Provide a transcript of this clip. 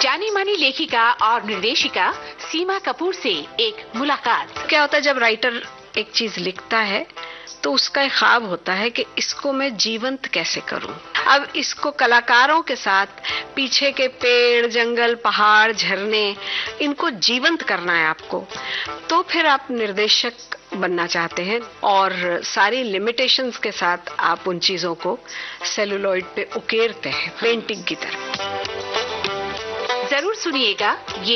जानी मानी लेखिका और निर्देशिका सीमा कपूर से एक मुलाकात। क्या होता है जब राइटर एक चीज लिखता है तो उसका एक ख्वाब होता है कि इसको मैं जीवंत कैसे करूं। अब इसको कलाकारों के साथ पीछे के पेड़, जंगल, पहाड़, झरने, इनको जीवंत करना है आपको। तो फिर आप निर्देशक बनना चाहते हैं और सारी लिमिटेशंस के साथ आप उन चीजों को सेलुलॉइड पे उकेरते हैं पेंटिंग की तरह। जरूर सुनिएगा ये